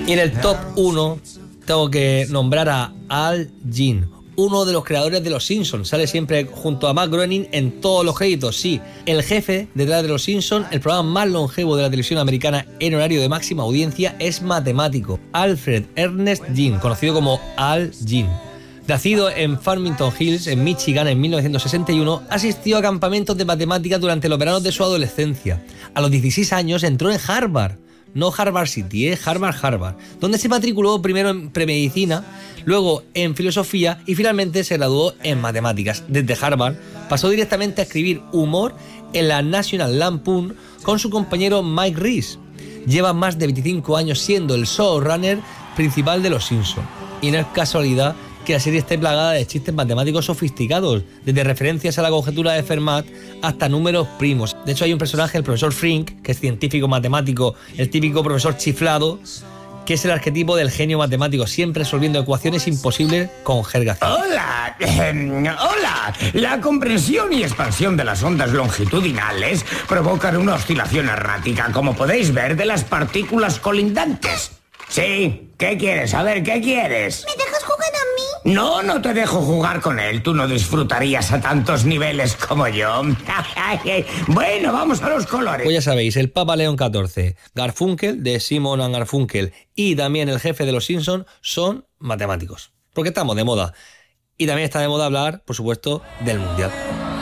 Y en el top 1 tengo que nombrar a Al Jean, uno de los creadores de Los Simpsons. Sale siempre junto a Matt Groening en todos los créditos. Sí, el jefe detrás de Los Simpsons, el programa más longevo de la televisión americana en horario de máxima audiencia, es matemático. Alfred Ernest Jean, conocido como Al Jean. Nacido en Farmington Hills, en Michigan, en 1961, asistió a campamentos de matemáticas durante los veranos de su adolescencia. A los 16 años entró en Harvard. No Harvard City, Harvard, donde se matriculó primero en premedicina, luego en filosofía y finalmente se graduó en matemáticas. Desde Harvard pasó directamente a escribir humor en la National Lampoon con su compañero Mike Reiss. Lleva más de 25 años siendo el showrunner principal de Los Simpsons. Y no es casualidad que la serie esté plagada de chistes matemáticos sofisticados, desde referencias a la conjetura de Fermat hasta números primos. De hecho, hay un personaje, el profesor Frink, que es científico matemático, el típico profesor chiflado, que es el arquetipo del genio matemático, siempre resolviendo ecuaciones imposibles con jerga. ¡Hola! ¡Hola! La comprensión y expansión de las ondas longitudinales provocan una oscilación errática, como podéis ver, de las partículas colindantes. Sí, ¿qué quieres? A ver, ¿qué quieres? ¿Me dejas jugar a mí? No, no te dejo jugar con él. Tú no disfrutarías a tantos niveles como yo. Bueno, vamos a los colores. Pues ya sabéis, el Papa León XIV, Garfunkel, de Simon and Garfunkel, y también el jefe de Los Simpsons son matemáticos. Porque estamos de moda. Y también está de moda hablar, por supuesto, del Mundial.